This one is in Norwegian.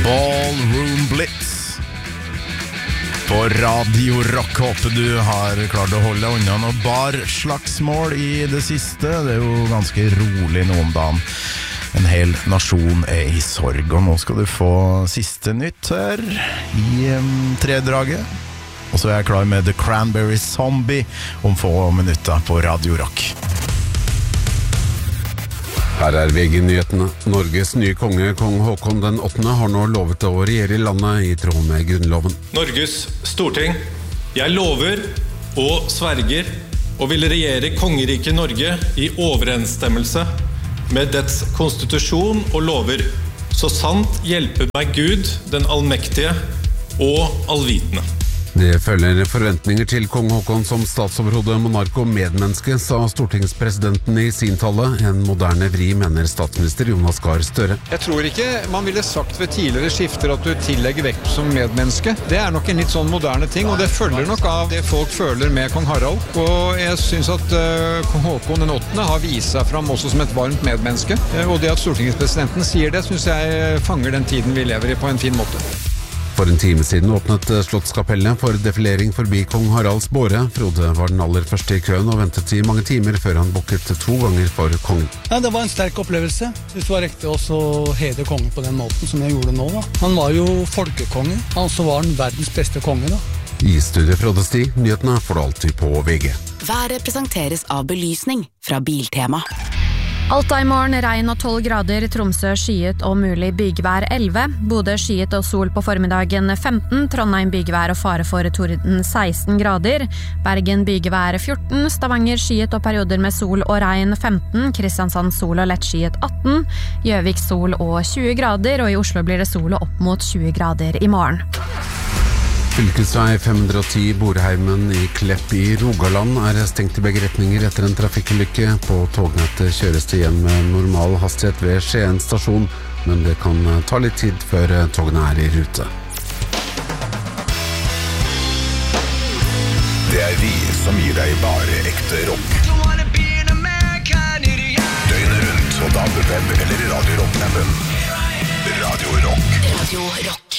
Ballroom Blitz på Radio Rock. Håper du har klart å holde unna noe barslagsmål i det siste. Det jo ganske rolig nå om dagen. En hel nasjon i sorg, og nå skal du få siste nytt her i tredraget. Og så jeg klar med The Cranberry Zombie om få minutter på Radio Rock. Her VG-nyhetene. Norges nye konge, kong Håkon den 8. har nå lovet å regjere i landet i tråd med grunnloven. Norges storting, jeg lover og sverger og vil regjere kongeriket Norge i overensstemmelse med dets konstitusjon og lover, så sant hjelper meg Gud, den allmektige og allvitende. Det følger forventninger til kong Håkon som statsoverhode, monark og medmenneske, sa stortingspresidenten i sin tale. En moderne vri, mener statsminister Jonas Gahr Støre. Jeg tror ikke man ville sagt ved tidligere skifter at du tillegger vekt som medmenneske. Det er nok en litt sånn moderne ting, og det følger nok av det folk føler med kong Harald. Og jeg synes at kong Håkon den 8. har vist seg fram også som et varmt medmenneske. Og det at stortingspresidenten sier det, synes jeg fanger den tiden vi lever i på en fin måte. For en time siden åpnet Slottskapellet for defilering forbi kong Haralds båre. Frode var den aller første i køen og ventet i mange timer før han bukket 2 ganger for kongen. Ja, det var en sterk opplevelse. Det var riktig også å hedre kongen på den måten som jeg gjorde nå. Da. Han var jo folkekonge, og så var han verdens beste konge. Da. I studiet Frode Sti, nyhetene får du alltid på VG. Været presenteres av belysning fra Biltema. Alta i morgen, regn og 12 grader, Tromsø skyet og mulig bygvær 11, Bodø skyet og sol på formiddagen 15, Trondheim bygvær og fare for torden 16 grader, Bergen bygvær 14, Stavanger skyet og perioder med sol og regn 15, Kristiansand sol og lett skyet 18, Gjøvik sol og 20 grader, og i Oslo blir det sol og opp mot 20 grader i morgen. Fylkesvei 510 Borheimen i Klepp i Rogaland stengt i begge retninger etter en trafikkulykke. På tognettet kjøres det igjen med normal hastighet ved Skien stasjon, men det kan ta litt tid før togene i rute. Det vi som gir deg bare ekte rock. Døgnet rundt på DAB, web eller Radio Rock-appen. Radio Rock. Radio Rock.